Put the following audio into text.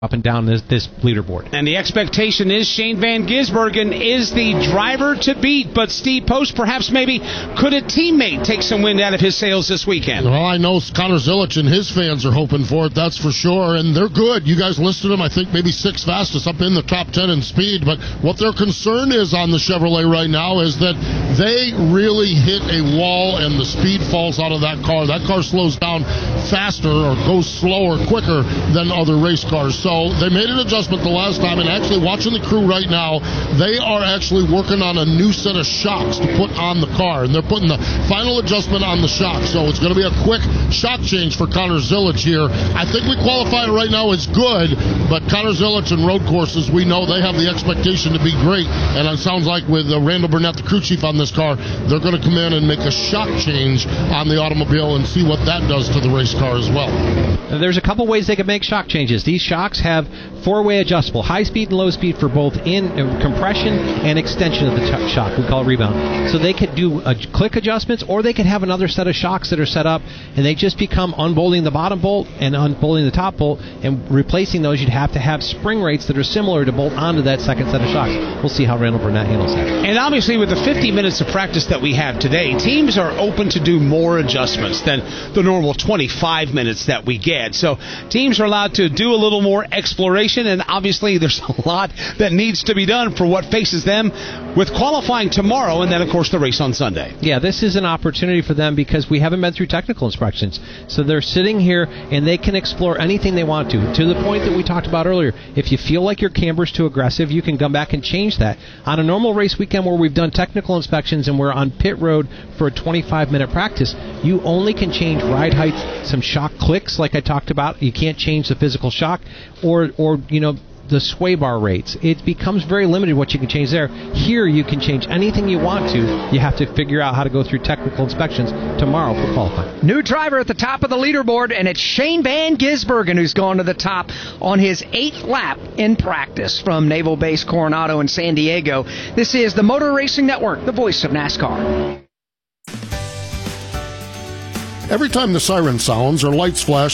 up and down this leaderboard. And the expectation is Shane Van Gisbergen is the driver to beat, but Steve Post, perhaps maybe, could a teammate take some wind out of his sails this weekend? Well, I know Connor Zilic and his fans are hoping for it, that's for sure, and they're good. You guys listed them, I think maybe 6 fastest, up in the top 10 in speed, but what their concern is on the Chevrolet right now is that they really hit a wall and the speed falls out of that car. That car slows down faster or goes slower, quicker than other race cars. So they made an adjustment the last time, and actually watching the crew right now, they are actually working on a new set of shocks to put on the car, and they're putting the final adjustment on the shocks. So it's going to be a quick shock change for Connor Zilic here. I think we qualify right now as good, but Connor Zilic and road courses, we know they have the expectation to be great, and it sounds like with Randall Burnett, the crew chief on this car, they're going to come in and make a shock change on the automobile and see what that does to the race car as well. There's a couple ways they can make shock changes. These shocks have 4-way adjustable, high speed and low speed for both compression and extension of the shock. We call it rebound. So they could do click adjustments, or they could have another set of shocks that are set up, and they just become unbolting the bottom bolt and unbolting the top bolt, and replacing those, you'd have to have spring rates that are similar to bolt onto that second set of shocks. We'll see how Randall Burnett handles that. And obviously with the 50 minutes of practice that we have today, teams are open to do more adjustments than the normal 25 minutes that we get. So teams are allowed to do a little more exploration, and obviously there's a lot that needs to be done for what faces them with qualifying tomorrow and then, of course, the race on Sunday. Yeah, this is an opportunity for them because we haven't been through technical inspections. So they're sitting here and they can explore anything they want to the point that we talked about earlier. If you feel like your camber's too aggressive, you can come back and change that. On a normal race weekend where we've done technical inspections and we're on pit road for a 25-minute practice, you only can change ride height, some shock clicks like I talked about. You can't change the physical shock or the sway bar rates. It becomes very limited what you can change there. Here you can change anything you want to. You have to figure out how to go through technical inspections tomorrow for qualifying. New driver at the top of the leaderboard, and it's Shane Van Gisbergen who's gone to the top on his 8th lap in practice from Naval Base Coronado in San Diego. This is the Motor Racing Network, the voice of NASCAR. Every time the siren sounds or lights flash